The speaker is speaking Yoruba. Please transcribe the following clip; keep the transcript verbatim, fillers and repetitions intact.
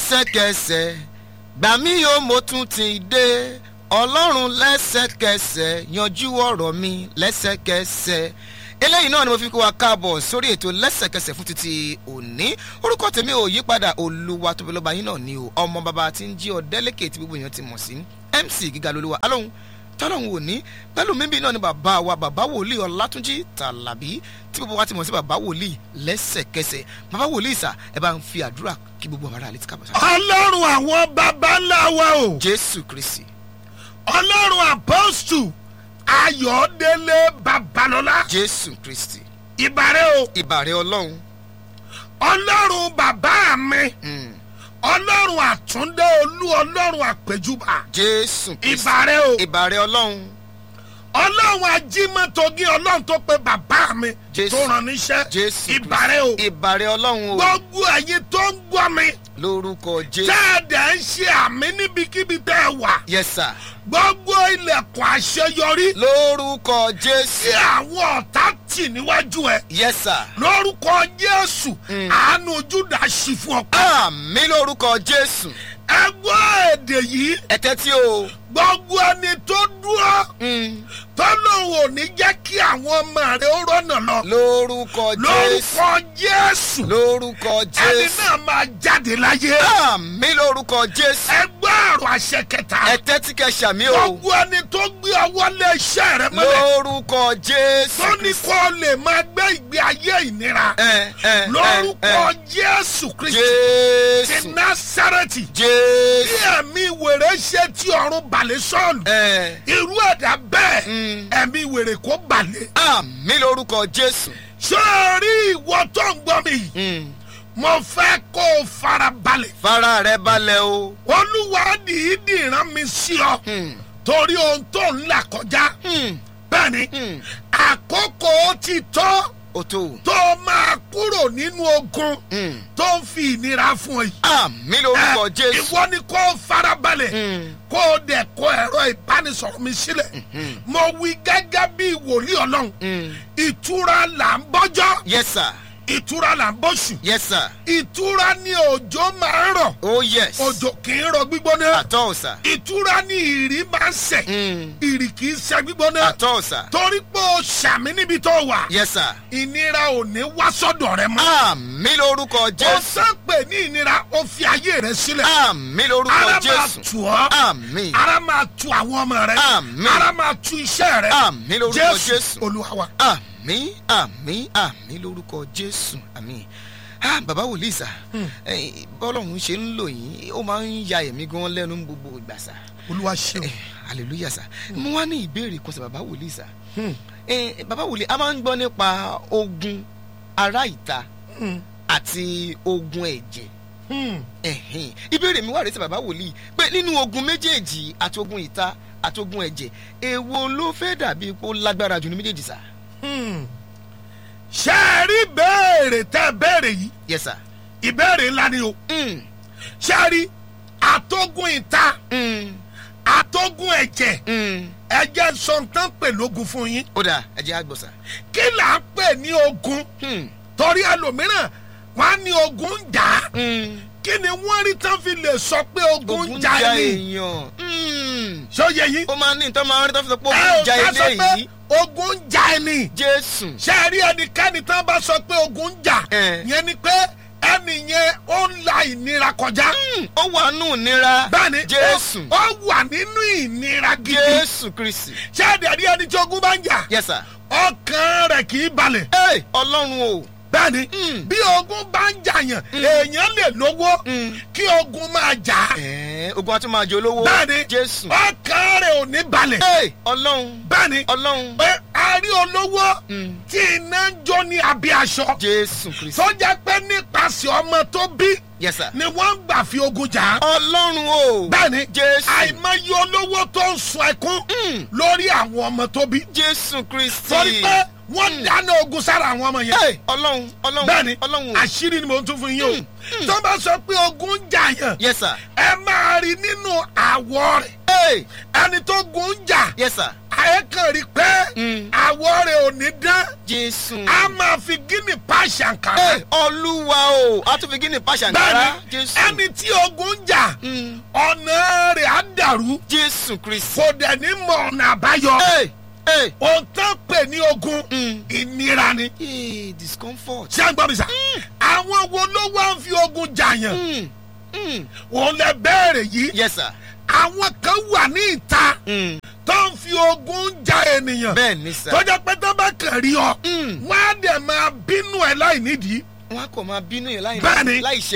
lẹ́sẹ̀kẹsẹ̀ gbà mí o mo tún ti dé ọlọ́run lẹ́sẹ̀kẹsẹ̀ yanjú ọ̀rọ̀ mi lẹ́sẹ̀kẹsẹ̀. Eléyìí náà ni mo fi kó wa káàbọ̀ sórí ètò lẹ́sẹ̀kẹsẹ̀ fún títí òní. Orúkọ tèmi ò yí padà, Olúwatóbilọ́ba yín náà ni o, ọmọ bàbá tí ń jí ọ̀dẹ́lẹ́kẹ̀ tí gbogbo èèyàn ti mọ̀ sí M C Gíga lolúwa alóhùn tọ́lọ́hún òní pẹ̀lú mímí náà ni bàbá wa bàbá wòlíì Ọlátúnjí Tàlàbí tí gbogbo wa ti mọ̀ sí bàbá wòlíì lẹ́sẹ̀kẹsẹ̀. Bàbá wòlíì sà ẹ bá ń fi àdúrà kí gbogbo àwọn ará létí kábọ̀ sáà. Ọlọ́run àwọn baba ńlá wa o. Jésù Kristi. Ọlọ́run apọ́stù Ayọ̀délé Babalọ́lá. Jésù Kristi. Ìbàrẹ̀ o. Ìbàrẹ̀ Ọlọ́run. Ọlọ́run bàbá mi. Mm. Ọlọ́run àtúndé olú ọlọ́run àpèjúbà. Jésù Kristi. Ìbàrẹ̀ o. Ìbàrẹ̀ Ọlọ́run. Ọlọ́run ajímọ́tògí ọlọ́run tó pe bàbá mi Jésù. tó rán níṣẹ́. Jésù Kristi. Ìbàrẹ̀ o. Ìbàrẹ̀ Ọlọ́run o. Gbogbo ẹ̀yin tó ń gbọ́ mi. Lórúkọ Jésù. Tẹ́ẹ̀dẹ̀ ń ṣe àmì níbikíbi tẹ́ ẹ wà. Yes sir. Gbogbo ilẹ̀kùn àṣeyọrí. Lórúkọ Jésù. Tí àwọn ọ̀tá tì níwájú ẹ. Yes sir. Lórúkọ Jésù. Mm. Àánú Júdà ṣí fún ọ. Àmín lórúkọ Jésù. Ẹ gbọ́ èdè yìí. Ẹ tẹ́tí o. Gbogbo ẹni tó dúró. Mm. Tọ́lọ́hun ò ní jẹ́ kí àwọn ọmọ rẹ̀ ó rọ́nà lọ. Lórúkọ Jésù. Lórúkọ Jésù. Lórúkọ Ẹni Jésù. náà máa jáde láyé. Àmín lórúkọ Jésù. Ẹ gbọ́ ọ̀rọ̀ àṣẹ kẹta. Ẹ tẹ́tí kẹsà mi o. Gbogbo ẹni tó gbé ọwọ́ lé iṣẹ́ rẹ mọ́lẹ̀. Lórúkọ Jésù. Tó ní kó lè máa gbé ìgbé ayé ìnira. Ẹ ẹ Lórúkọ Jésù Kristi. Jésù. Ti Násárẹ́tì. Bí Jésù. ẹ̀mí wèrè ṣe tí ọ̀run balẹ̀ sọ́ọ̀lù. Ẹ. Irú ẹ̀dá bẹ́ẹ̀ Mm. ẹ̀mí wèrè kó balẹ̀. Àmín lórúkọ Jésù. Sọ́ọ̀rí ìwọ tó ń gbọ́ mi yìí. Mm. Mo fẹ́ kó o fara balẹ̀. Fara rẹ balẹ̀ o. Olúwa dìídì rán mi sí ọ. Mm. Torí ohun tó ń là kọjá. Mm. Bẹ́ẹ̀ni, Mm. àkókò ti tó O tó. tó máa kúrò nínú ogun Mm. tó ń fi ìnira fún ọ yìí. Àmín lórúkọ Ẹ, Jésù. Ìwọ ni kó o fara balẹ̀. Mm. Kó o dẹ̀ kó ẹ̀rọ ìbánisọ̀rọ̀ mi sílẹ̀. Mm. Mo wí gẹ́gẹ́ bí wòlíì Ọlọ́run. Mm. Ìtura là ń bọ́jọ́. Yes sir. Ìtura là ń bọ́sù. Yes sir. Ìtura ni òjò máa ń rọ̀. Oh yes. Òjò kì í rọ̀ gbígbóná. Àtọ́ ọ̀sà. Ìtura ni ìrì máa ń sẹ̀. Mm. Ìrì kì í sẹ̀ gbígbóná. Àtọ́ ọ̀sà. Torí pé o ṣàmì níbi tó wà. Yes sir. Ìnira ò ní wá sọ́dọ̀ rẹ mọ́. Àmín lórúkọ O Jésù. sàn pé ní ìnira o fi ayé rẹ sílẹ̀. Àmín lórúkọ Ara máa Jésù. tù ọ́. Àmín. Ara máa tu àwọn ọmọ rẹ. Àmín. Ara máa tu iṣẹ́ rẹ. Àmín lórúkọ Jésù. Olúwa wa. Àmín àmín àmín lórúkọ Jésù. Àmín. Ah, bàbá wòlíì sà. Bọ́lọ́run ṣe ń lò yín, ó máa ń ya ẹ̀mí gan lẹ́nu gbogbo ìgbà sà. Olúwa ṣeun. Eh, hallelujah sà. Mo wá ní ìbéèrè kan sà bàbá wòlíì sà. Eh, bàbá wòlíì a máa ń gbọ́ nípa ogun ará ìta àti ogun ẹ̀jẹ̀. Ẹ̀hìn. Ìbéèrè mi wà rèé sí bàbá wòlíì pé nínú ogun méjèèjì àti ogun ìta àti ogun ẹ̀jẹ̀ èwo ló fẹ́ dàbí kó lágbára jù ní méjèèjì sà? Ṣé ẹ rí béèrè tẹ́ béèrè yìí? Yes sir. Ìbéèrè ńlá ni o. Mm. Ṣé ẹ rí àtógún ìta Mm. àtógún ẹ̀jẹ̀ Mm. ẹ̀jẹ̀ sọ̀tàn pè lógun fún yín? Ó dà ẹ jẹ́ àgbọ̀sà. Kí là ń pè ní ogun? Hmm. Torí ẹlòmíràn wọ́n á ní ogun ń jà á. Mm. Kí ni wọ́n rí tán fi lè sọ pé ogun Ogun ń ja jà ní? èèyàn. Mm. Ṣé ó yẹ yín? Ó máa ní ìtọ́ máa ń rí tó fi sọ pé Ẹ ogun ò ja ká sọ ilé pé yìí. ogun ń jà ẹni. Jésù. Ṣé ẹ rí ẹnikẹ́ni tán bá sọ pé ogun ń jà? Eh. Yẹn ni pé ẹni yẹn ó ń la ìnira kọjá. Mm. Ó wà nù nira. Bẹ́ẹ̀ni Jésù. ó ó wà nínú ìnira gidi. Jésù Kristi. Ṣé ẹ̀dẹ̀ rí ẹni tí ogun bá ń jà? Yes sir. Ọkàn rẹ̀ kì í balẹ̀. Ẹ Ọlọ́run o. Bẹ́ẹ̀ni Mm. bí ogun bá ń jàyàn èèyàn lè lówó Mm. kí ogun máa jà á. Ẹ ogun àti máa jẹ olówó. Bẹ́ẹ̀ni Jésù. ọkàn rẹ̀ ò ní balẹ̀. Ẹ Ọlọ́run. Bẹ́ẹ̀ni Ọlọ́run. pé a rí olówó Mm. tí iná ń jó ní abẹ́ aṣọ Jésù Kristi. tó jẹ́ pé nípasẹ̀ ọmọ tó bí Yes sir. ni wọ́n ń gbà fi ogun jà á. Ọlọ́run o. Bẹ́ẹ̀ni Jésù. àìmọye olówó tó ń sun ẹkún Mm. lórí àwọn ọmọ tó bí Jésù Kristi. torí pé wọ́n dáná ogun sára àwọn ọmọ yẹn. Ẹ Ọlọ́run. Ọlọ́run. Bẹ́ẹ̀ni Ọlọ́run o. àṣírí ni mò ń tún fún yín o. Mm. Mm. tó bá sọ pé ogun ń jà yàn Yes sir. ẹ máa rí nínú àwọ̀ rẹ̀ Ẹ ẹni tó gun ń jà yes sir. ẹ kàn rí pé àwọ̀ rẹ̀ ò ní dán. jésù. a máa fi gíní pa ṣàǹkàrà. ẹ olúwa o a tún fi gíní pa ṣàǹkàrà. jésù. ẹni tí ogun ń jà ọ̀nà rẹ̀ á dàrú. jésù kristi. kò dẹ̀ ní mọ ọ̀nà àbáyọ. ẹ ẹ. ohun tán pè ní ogun ìnira ni. ee discomfort. ṣé à ń gbọ́ mi sà. àwọn wo ló wá ń fi ogun jàyàn. òun lè bẹ̀rẹ̀ yìí. yes sir. àwọn kan wà ní ìta tó ń fi ogun ja ènìyàn. bẹ́ẹ̀ ni sà. tọ́jà pé tó bá kàn rí ọ wọ́n á dẹ̀ máa bínú ẹ̀ láì nídìí. wọ́n á kò máa bínú yẹn láì Bẹ́ẹ̀ ni. láì ṣe